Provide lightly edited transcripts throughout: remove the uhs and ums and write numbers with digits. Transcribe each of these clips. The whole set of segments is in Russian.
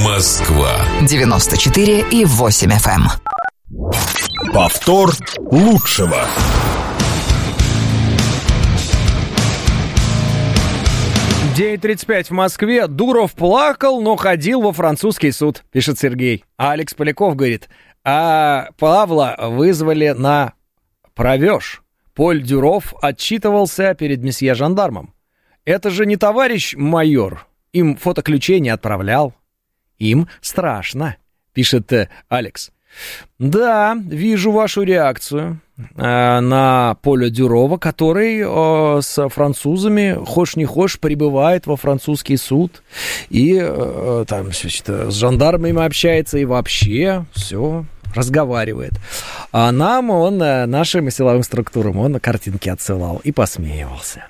Москва 94,8 FM. Повтор лучшего. День 35 в Москве. Дуров плакал, но ходил во французский суд, пишет Сергей. А Алекс Поляков говорит, а Павла вызвали на провеж. Поль Дюров отчитывался перед месье жандармом. Это же не товарищ майор. Им фотоключей не отправлял. Им страшно, пишет Алекс. Да, вижу вашу реакцию на Поля Дюрова, который с французами, хошь не хошь, прибывает во французский суд и там с жандармами общается и вообще все разговаривает. А нам он, нашим силовым структурам, он картинки отсылал и посмеивался.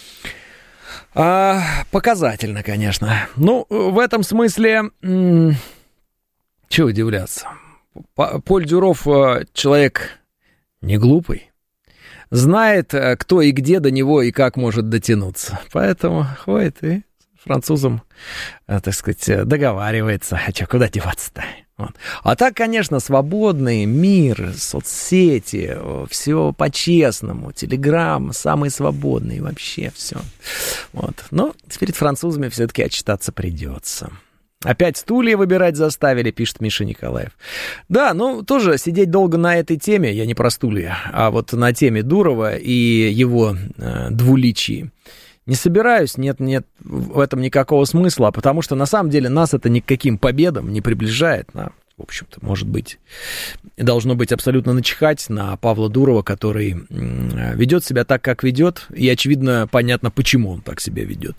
Показательно, конечно. Ну, в этом смысле, чего удивляться. Поль Дюров человек не глупый, знает, кто и где до него и как может дотянуться. Поэтому ходит и с французом, так сказать, договаривается. А что, куда деваться-то? Вот. А так, конечно, свободный мир, соцсети, все по-честному, Телеграм самый свободный, вообще все. Вот. Но перед французами все-таки отчитаться придется. Опять стулья выбирать заставили, пишет Миша Николаев. Да, ну, тоже сидеть долго на этой теме, я не про стулья, а вот на теме Дурова и его двуличии. Не собираюсь, нет в этом никакого смысла, потому что на самом деле нас это ни к каким победам не приближает. В общем-то, может быть, должно быть абсолютно начихать на Павла Дурова, который ведет себя так, как ведет, и, очевидно, понятно, почему он так себя ведет.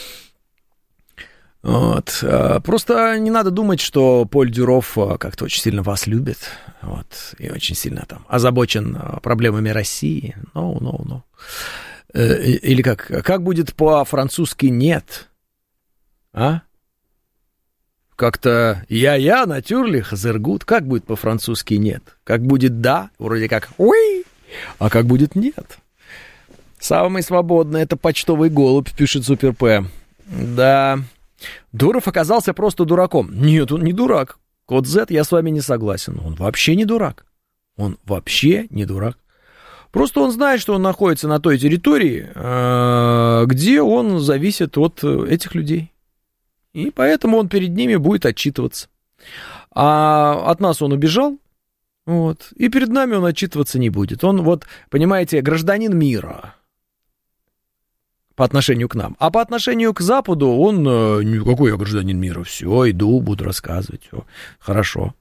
Вот. Просто не надо думать, что Поль Дюров как-то очень сильно вас любит, вот, и очень сильно там озабочен проблемами России. No. Или как будет по-французски «нет», а? Как-то «я, натюрлих, зергут», как будет по-французски «нет»? Как будет «да», вроде как «уи», а как будет «нет». Самый свободный — это почтовый голубь, пишет Супер П. Да, Дуров оказался просто дураком. Нет, он не дурак. Код Z, я с вами не согласен. Он вообще не дурак. Просто он знает, что он находится на той территории, где он зависит от этих людей. И поэтому он перед ними будет отчитываться. А от нас он убежал, вот, и перед нами он отчитываться не будет. Он, вот, понимаете, гражданин мира по отношению к нам. А по отношению к Западу он, никакой я гражданин мира, все, иду, буду рассказывать, все, хорошо.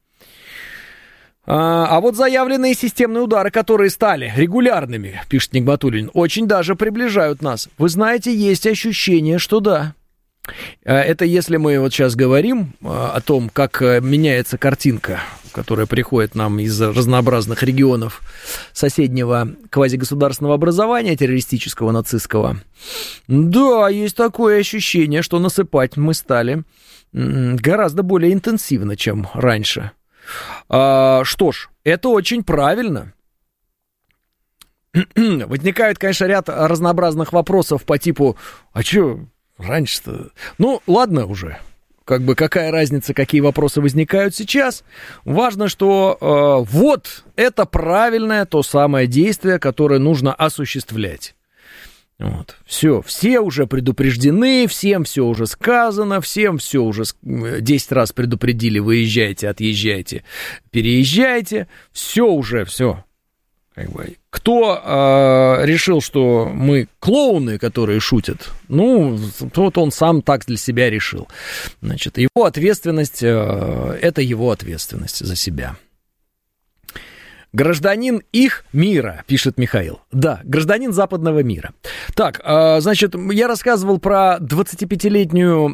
А вот заявленные системные удары, которые стали регулярными, пишет Нигматуллин, очень даже приближают нас. Вы знаете, есть ощущение, что да. Это если мы вот сейчас говорим о том, как меняется картинка, которая приходит нам из разнообразных регионов соседнего квазигосударственного образования, террористического, нацистского. Да, есть такое ощущение, что насыпать мы стали гораздо более интенсивно, чем раньше. Что ж, это очень правильно. Возникает, конечно, ряд разнообразных вопросов по типу, а что раньше-то? Ну, ладно уже, как бы какая разница, какие вопросы возникают сейчас. Важно, что вот это правильное, то самое действие, которое нужно осуществлять. Вот. Все уже предупреждены, всем все уже сказано, всем все уже 10 раз предупредили, выезжайте, отъезжайте, переезжайте, все. Как бы. Кто решил, что мы клоуны, которые шутят, ну, вот он сам так для себя решил. Значит, его ответственность, это его ответственность за себя. Гражданин их мира, пишет Михаил. Да, гражданин западного мира. Так, значит, я рассказывал про 25-летнюю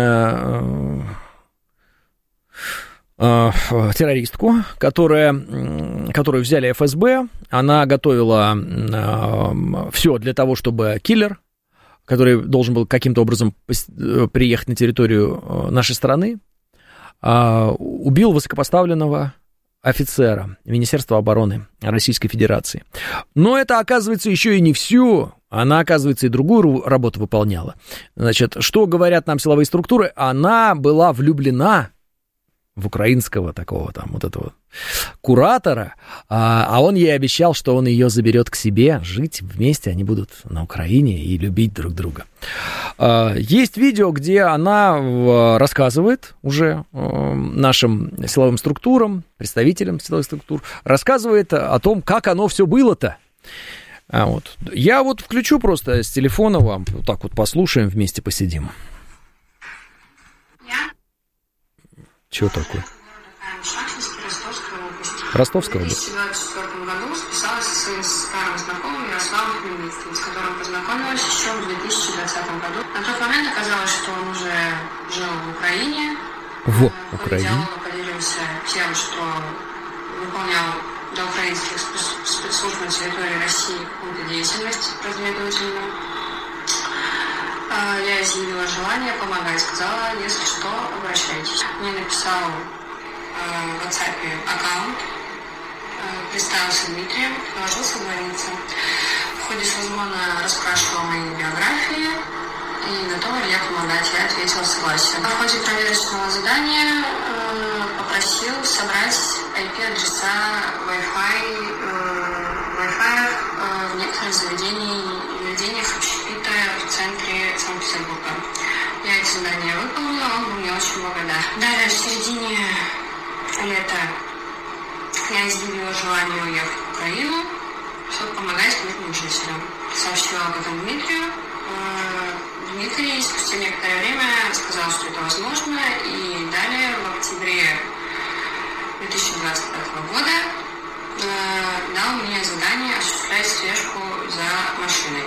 террористку, которую взяли ФСБ. Она готовила все для того, чтобы киллер, который должен был каким-то образом приехать на территорию нашей страны, убил высокопоставленного офицера Министерства обороны Российской Федерации. Но это, оказывается, еще и не все. Она, оказывается, и другую работу выполняла. Значит, что говорят нам силовые структуры? Она была влюблена в украинского такого там вот этого куратора, а он ей обещал, что он ее заберет к себе, жить вместе, они будут на Украине и любить друг друга. Есть видео, где она рассказывает уже нашим силовым структурам, представителям силовых структур, рассказывает о том, как оно все было-то. Вот. Я вот включу просто с телефона вам, вот так вот послушаем, вместе посидим. Чего такое? Ростовская область. В 2024 году списалась со своим старым знакомым Ярославом Хмельницким, с которым познакомилась еще в 2020 году. На тот момент оказалось, что он уже жил в Украине. В Украине. Диалога поделился тем, что выполнял для украинских спецслужб на территории России какую-то деятельность разведывательную. Я изъявила желание помогать, сказала, если что, обращайтесь. Мне написал в WhatsApp аккаунт, представился Дмитрием, предложил созвониться. В ходе созвона расспрашивал мои биографии и готова ли я помогать. Я ответила согласие. В ходе проверочного задания попросил собрать IP-адреса Wi-Fi в некоторых заведениях общепита в центре Санкт-Петербурга. Я эти задания выполнила, он был мне очень благодарен. Далее, в середине лета я изъявила желание уехать в Украину, чтобы помогать мирным жителям. Сообщила об этом Дмитрию. Дмитрий спустя некоторое время сказал, что это возможно, и далее в октябре 2025 года дал мне задание осуществлять слежку за машиной.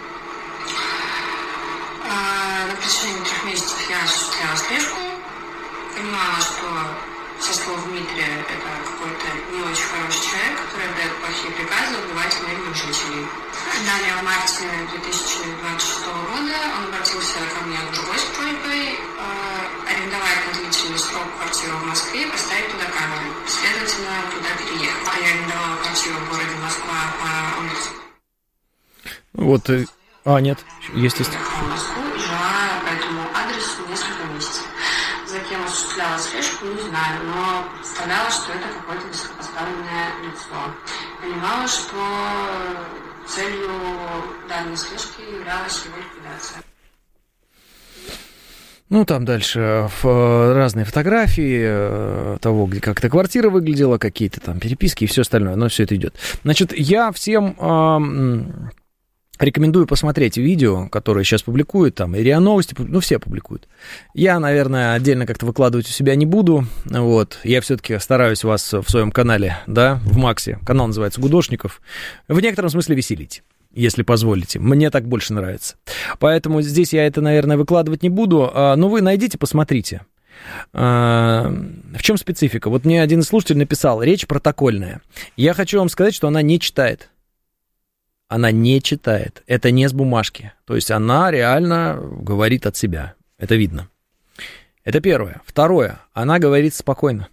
На протяжении 3 месяцев я осуществляла слежку, понимала, что со слов Дмитрия это какой-то не очень хороший человек, который отдает плохие приказы убивать мирных жителей. Далее в марте 2026 года он обратился ко мне с другой просьбой арендовать на длительный срок квартиру в Москве и поставить туда камеры. Следовательно, туда переехать. Я арендовала квартиру в городе Москва по улице. Вот, нет, есть. В Москву и жила по этому адресу несколько месяцев. За кем осуществляла слежку, не знаю, но представляла, что это какое-то высокопоставленное лицо. Понимала, что целью данной слежки являлась его ликвидация. Ну, там дальше разные фотографии того, где как-то квартира выглядела, какие-то там переписки и все остальное, но все это идет. Значит, я всем рекомендую посмотреть видео, которые сейчас публикуют, там, и РИА Новости, ну, все публикуют. Я, наверное, отдельно как-то выкладывать у себя не буду, вот, я все-таки стараюсь вас в своем канале, да, в Максе, канал называется «Гудошников», в некотором смысле веселить, если позволите, мне так больше нравится. Поэтому здесь я это, наверное, выкладывать не буду, но вы найдите, посмотрите. В чем специфика? Вот мне один слушатель написал, речь протокольная. Я хочу вам сказать, что она не читает. Она не читает. Это не с бумажки. То есть она реально говорит от себя. Это видно. Это первое. Второе. Она говорит спокойно.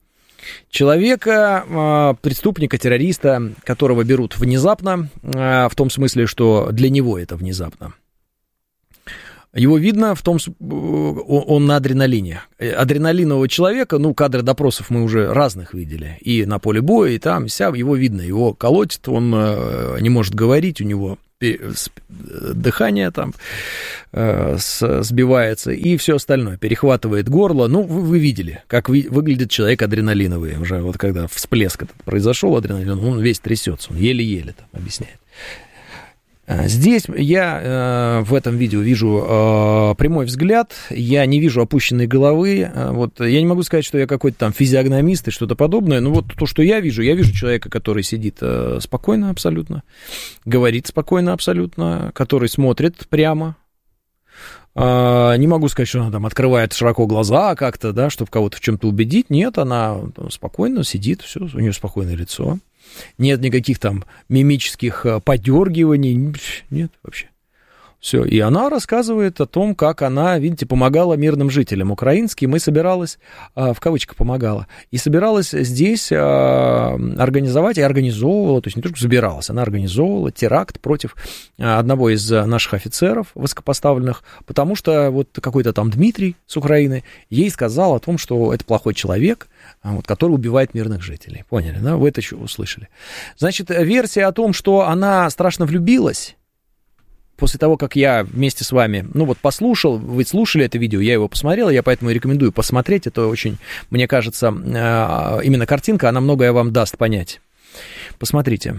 Человека, преступника, террориста, которого берут внезапно, в том смысле, что для него это внезапно. Его видно в том, он на адреналине. Адреналинового человека, ну, кадры допросов мы уже разных видели. И на поле боя, и там, вся, его видно, его колотит, он не может говорить, у него дыхание там сбивается и все остальное, перехватывает горло. Ну, вы видели, как выглядит человек адреналиновый. Уже вот когда всплеск этот произошел, адреналин, он весь трясется, он еле-еле там объясняет. Здесь я в этом видео вижу прямой взгляд, я не вижу опущенной головы, вот, я не могу сказать, что я какой-то там физиогномист и что-то подобное, но вот то, что я вижу человека, который сидит спокойно абсолютно, говорит спокойно абсолютно, который смотрит прямо. Не могу сказать, что она там открывает широко глаза как-то, да, чтобы кого-то в чем-то убедить, нет, она спокойно сидит, все, у нее спокойное лицо. Нет никаких там мимических подергиваний, нет вообще. Все. И она рассказывает о том, как она, видите, помогала мирным жителям украинским и собиралась, в кавычках помогала, и собиралась здесь организовать, и организовывала, то есть не только собиралась, она организовывала теракт против одного из наших офицеров высокопоставленных, потому что вот какой-то там Дмитрий с Украины ей сказал о том, что это плохой человек, вот, который убивает мирных жителей. Поняли, да? Вы это еще услышали. Значит, версия о том, что она страшно влюбилась, после того, как я вместе с вами, ну вот послушал, вы слушали это видео, я его посмотрел, я поэтому рекомендую посмотреть, это очень, мне кажется, именно картинка, она многое вам даст понять. Посмотрите.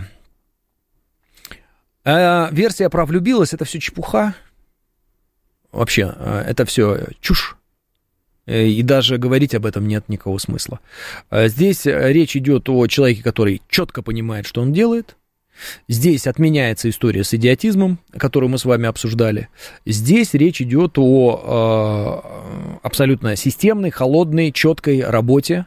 Версия про влюбилась, это все чепуха, вообще, это все чушь, и даже говорить об этом нет никакого смысла. Здесь речь идет о человеке, который четко понимает, что он делает. Здесь отменяется история с идиотизмом, которую мы с вами обсуждали. Здесь речь идет о абсолютно системной, холодной, четкой работе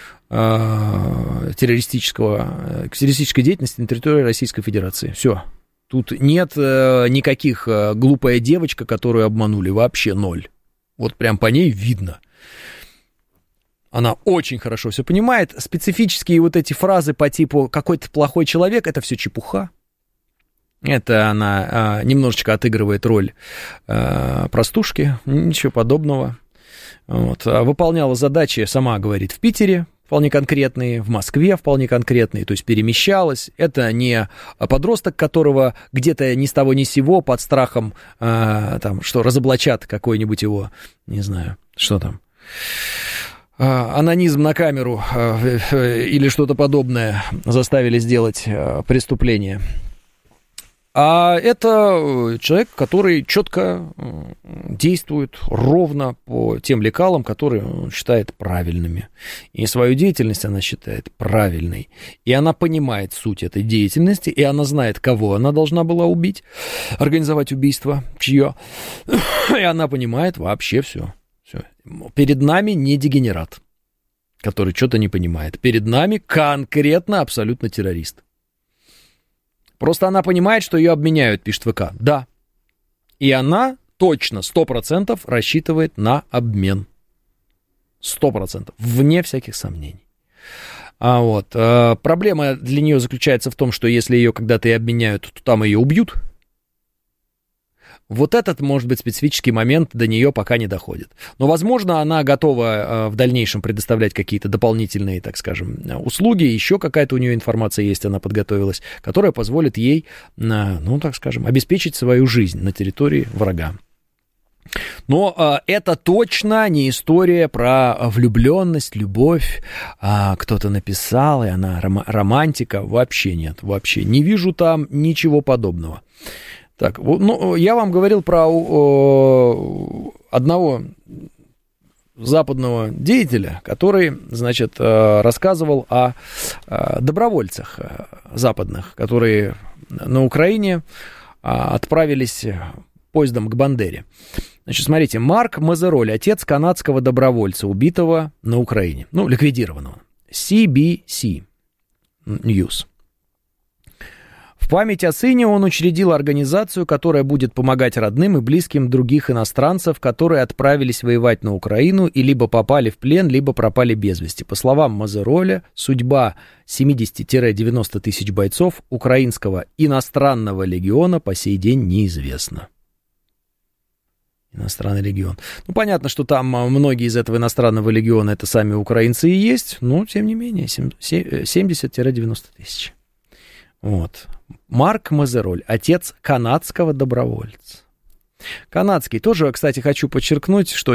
террористической деятельности на территории Российской Федерации. Все. Тут нет никаких глупая девочка, которую обманули, вообще ноль. Вот прям по ней видно. Она очень хорошо все понимает. Специфические вот эти фразы по типу «какой-то плохой человек» — это все чепуха. Это она немножечко отыгрывает роль простушки, ничего подобного. Вот. Выполняла задачи, сама говорит, в Питере вполне конкретные, в Москве вполне конкретные, то есть перемещалась. Это не подросток, которого где-то ни с того ни с сего под страхом, там, что разоблачат какой-нибудь его, не знаю, что там, анонизм на камеру или что-то подобное заставили сделать преступление. А это человек, который четко действует ровно по тем лекалам, которые он считает правильными. И свою деятельность она считает правильной. И она понимает суть этой деятельности, и она знает, кого она должна была убить, организовать убийство, чье. И она понимает вообще все. Перед нами не дегенерат, который что-то не понимает. Перед нами конкретно абсолютно террорист. Просто она понимает, что ее обменяют, пишет ВК. Да. И она точно 100% рассчитывает на обмен. 100%. Вне всяких сомнений. Проблема для нее заключается в том, что если ее когда-то и обменяют, то там ее убьют. Вот этот, может быть, специфический момент до нее пока не доходит. Но, возможно, она готова в дальнейшем предоставлять какие-то дополнительные, так скажем, услуги. Еще какая-то у нее информация есть, она подготовилась, которая позволит ей, ну, так скажем, обеспечить свою жизнь на территории врага. Но это точно не история про влюбленность, любовь. Кто-то написал, и она романтика. Вообще нет, вообще. Не вижу там ничего подобного. Так, ну, я вам говорил про одного западного деятеля, который, значит, рассказывал о добровольцах западных, которые на Украине отправились поездом к Бандере. Значит, смотрите, Марк Мазероль, отец канадского добровольца, убитого на Украине, ну, ликвидированного. CBC News. В память о сыне он учредил организацию, которая будет помогать родным и близким других иностранцев, которые отправились воевать на Украину и либо попали в плен, либо пропали без вести. По словам Мазероля, судьба 70-90 тысяч бойцов украинского иностранного легиона по сей день неизвестна. Иностранный легион. Ну, понятно, что там многие из этого иностранного легиона это сами украинцы и есть, но, тем не менее, 70-90 тысяч. Вот. Марк Мазероль, отец канадского добровольца. Канадский. Тоже, кстати, хочу подчеркнуть, что